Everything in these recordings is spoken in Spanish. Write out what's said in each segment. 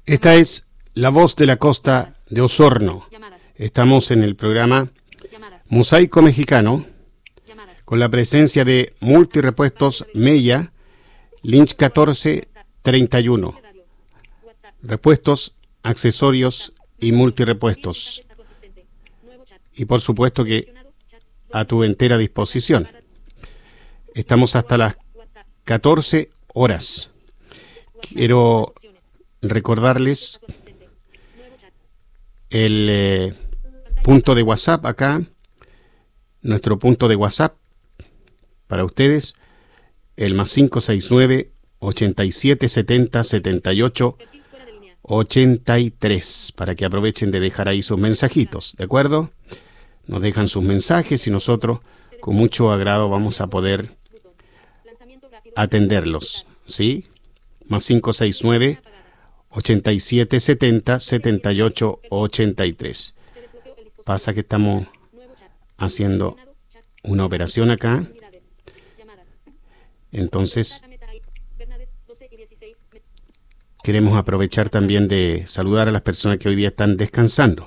Esta es La Voz de la Costa de Osorno. Estamos en el programa Mosaico Mexicano con la presencia de Multirepuestos Mella, Lynch 1431. Repuestos, accesorios y multirepuestos. Y por supuesto que a tu entera disposición. Estamos hasta las 14 horas. Quiero recordarles el punto de WhatsApp acá, nuestro punto de WhatsApp para ustedes, el más 569 8770 78 83, para que aprovechen de dejar ahí sus mensajitos, ¿de acuerdo? Nos dejan sus mensajes y nosotros con mucho agrado vamos a poder atenderlos, ¿sí? Más 569 8770 78 83. Pasa que estamos haciendo una operación acá, entonces queremos aprovechar también de saludar a las personas que hoy día están descansando.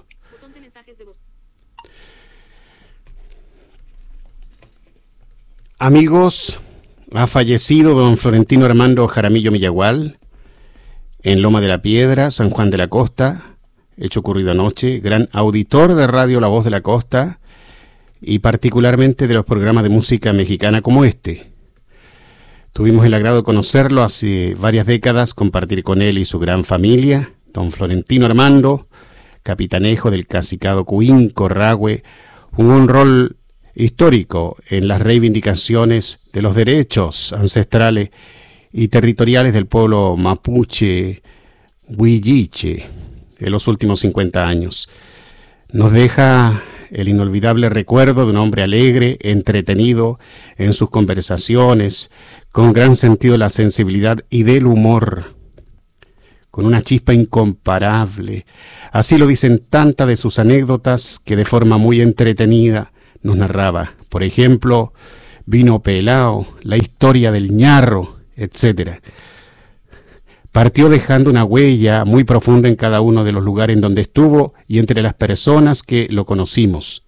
Amigos, ha fallecido don Florentino Armando Jaramillo Millagual en Loma de la Piedra, San Juan de la Costa, hecho ocurrido anoche, gran auditor de Radio La Voz de la Costa y particularmente de los programas de música mexicana como este. Tuvimos el agrado de conocerlo hace varias décadas, compartir con él y su gran familia, don Florentino Armando, capitanejo del cacicado Cuínco Rahue, jugó un rol histórico en las reivindicaciones de los derechos ancestrales y territoriales del pueblo mapuche huilliche en los últimos 50 años. Nos deja el inolvidable recuerdo de un hombre alegre, entretenido en sus conversaciones, con gran sentido de la sensibilidad y del humor, con una chispa incomparable. Así lo dicen tantas de sus anécdotas que de forma muy entretenida nos narraba. Por ejemplo, Vino Pelao, la historia del ñarro, etc. Partió dejando una huella muy profunda en cada uno de los lugares en donde estuvo y entre las personas que lo conocimos.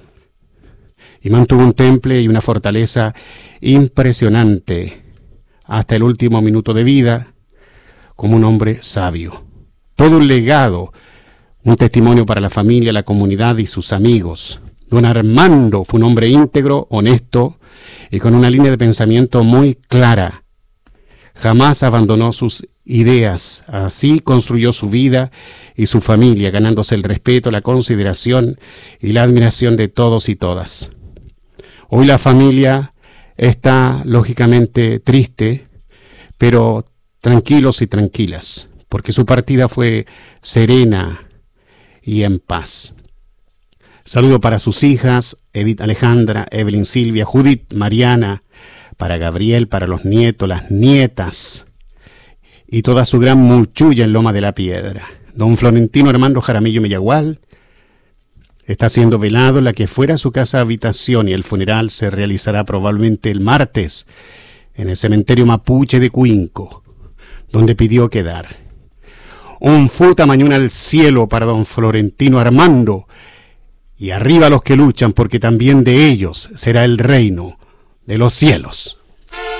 Y mantuvo un temple y una fortaleza impresionante hasta el último minuto de vida, como un hombre sabio. Todo un legado, un testimonio para la familia, la comunidad y sus amigos. Don Armando fue un hombre íntegro, honesto y con una línea de pensamiento muy clara. Jamás abandonó sus ideas. Así construyó su vida y su familia, ganándose el respeto, la consideración y la admiración de todos y todas. Hoy la familia está lógicamente triste, pero tranquilos y tranquilas, porque su partida fue serena y en paz. Saludo para sus hijas, Edith Alejandra, Evelyn Silvia, Judith, Mariana, para Gabriel, para los nietos, las nietas y toda su gran mulchulla en Loma de la Piedra. Don Florentino Armando Jaramillo Millagual está siendo velado en la que fuera su casa habitación y el funeral se realizará probablemente el martes en el cementerio mapuche de Cuínco, donde pidió quedar. Un futa mañana al cielo para don Florentino Armando y arriba los que luchan, porque también de ellos será el reino de los cielos.